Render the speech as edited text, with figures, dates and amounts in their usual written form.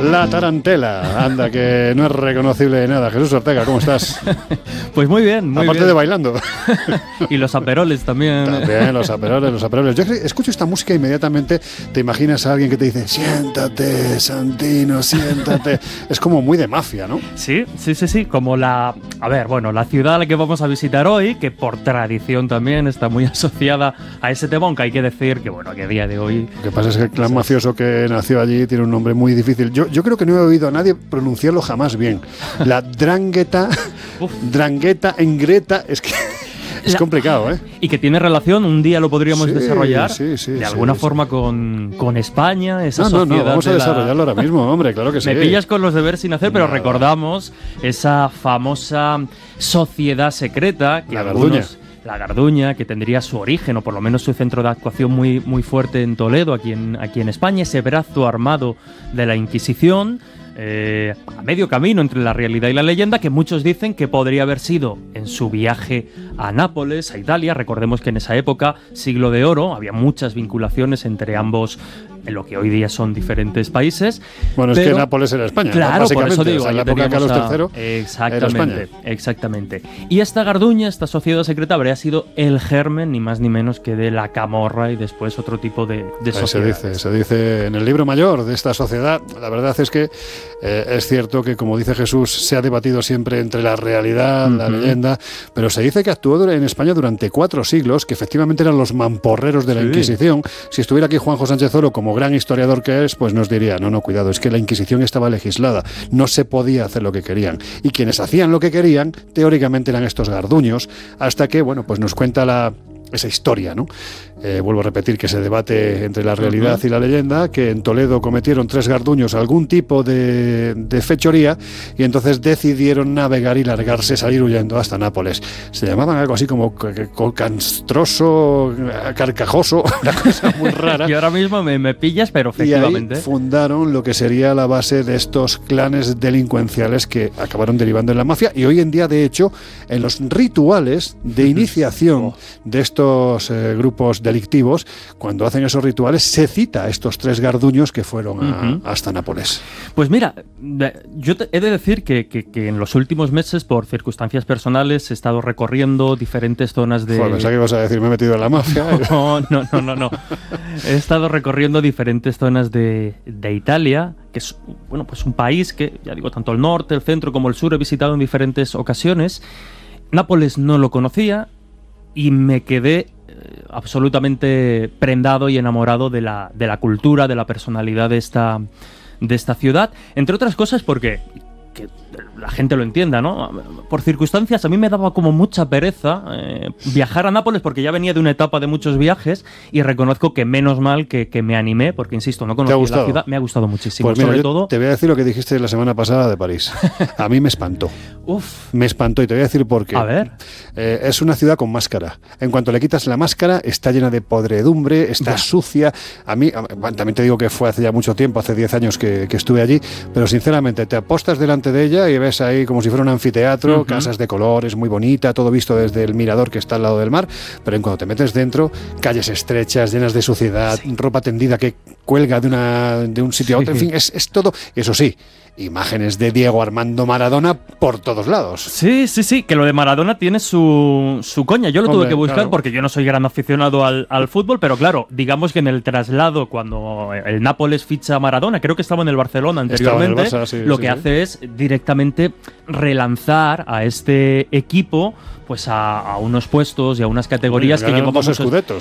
La tarantela, anda, que no es reconocible de nada. Jesús Ortega, ¿cómo estás? Pues muy bien, muy Aparte bien. de bailando. Y los aperoles también. También, los aperoles. Yo escucho esta música e inmediatamente te imaginas a alguien que te dice, siéntate, Santino, siéntate. Es como muy de mafia, ¿no? Sí, como la ciudad a la que vamos a visitar hoy, que por tradición también está muy asociada a ese tema, aunque hay que decir que, bueno, que a día de hoy... Lo que pasa es que el clan mafioso que nació allí tiene un nombre muy difícil. Yo creo que no he oído a nadie pronunciarlo jamás bien. La Drangheta, Engreta, es que... Es complicado, ¿eh? Y que tiene relación, un día lo podríamos desarrollar de alguna forma con España, esa No, sociedad. vamos a desarrollarlo ahora mismo, hombre, claro que sí. Me pillas con los deberes sin hacer, pero recordamos esa famosa sociedad secreta que la Garduña, que tendría su origen, o por lo menos su centro de actuación muy, muy fuerte en Toledo, aquí en España, ese brazo armado de la Inquisición, a medio camino entre la realidad y la leyenda, que muchos dicen que podría haber sido en su viaje a Nápoles, a Italia. Recordemos que en esa época, siglo de oro, había muchas vinculaciones entre ambos, en lo que hoy día son diferentes países. Bueno, es que Nápoles era España, claro, por eso digo, en la época de Carlos III exactamente, era España. Exactamente. Y esta Garduña, esta sociedad secreta, habría sido el germen, ni más ni menos que de la camorra y después otro tipo de sociedades. Se dice en el libro mayor de esta sociedad. La verdad es que es cierto que, como dice Jesús, se ha debatido siempre entre la realidad, la leyenda, pero se dice que actuó en España durante 4 siglos, que efectivamente eran los mamporreros de la Inquisición. Si estuviera aquí Juanjo Sánchez Oro, como gran historiador que es, pues nos diría, no, cuidado, es que la Inquisición estaba legislada, no se podía hacer lo que querían. Y quienes hacían lo que querían, teóricamente eran estos garduños, hasta que, bueno, pues nos cuenta esa historia, ¿no? Vuelvo a repetir que se debate entre la realidad y la leyenda, que en Toledo cometieron 3 garduños algún tipo de fechoría y entonces decidieron navegar y largarse, salir huyendo hasta Nápoles. Se llamaban algo así como canstroso, carcajoso, una cosa muy rara. Y ahora mismo me pillas, pero efectivamente. Y ahí fundaron lo que sería la base de estos clanes delincuenciales que acabaron derivando en la mafia, y hoy en día, de hecho, en los rituales de iniciación de estos grupos delictivos, cuando hacen esos rituales, se cita a estos 3 garduños que fueron hasta Nápoles. Pues mira, yo he de decir que en los últimos meses, por circunstancias personales, he estado recorriendo diferentes zonas de... Pensaba que ibas a decir, me he metido en la mafia. No. He estado recorriendo diferentes zonas de Italia, que es, bueno, pues un país que, ya digo, tanto el norte, el centro como el sur he visitado en diferentes ocasiones. Nápoles no lo conocía y me quedé absolutamente prendado y enamorado de la cultura, de la personalidad de esta ciudad, entre otras cosas porque, que la gente lo entienda, ¿no? Por circunstancias a mí me daba como mucha pereza viajar a Nápoles, porque ya venía de una etapa de muchos viajes y reconozco que menos mal que me animé, porque insisto, no conocía la ciudad. Me ha gustado muchísimo. Pues mira, sobre todo te voy a decir lo que dijiste la semana pasada de París. A mí me espantó. Me espantó, y te voy a decir por qué. A ver. Es una ciudad con máscara. En cuanto le quitas la máscara, está llena de podredumbre, está sucia. A mí, también te digo que fue hace ya mucho tiempo, hace 10 años que estuve allí, pero sinceramente te apostas delante de ella y ves ahí como si fuera un anfiteatro, casas de colores, muy bonita, todo visto desde el mirador que está al lado del mar, pero en cuanto te metes dentro, calles estrechas, llenas de suciedad, ropa tendida que cuelga de un sitio a otro, en fin, es todo, eso sí, imágenes de Diego Armando Maradona por todos lados. Sí, que lo de Maradona tiene su coña. Yo lo tuve que buscar, claro, porque yo no soy gran aficionado al fútbol, pero claro, digamos que en el traslado, cuando el Nápoles ficha a Maradona, creo que estaba en el Barcelona anteriormente, lo que hace es directamente relanzar a este equipo pues a unos puestos y a unas categorías que llevaban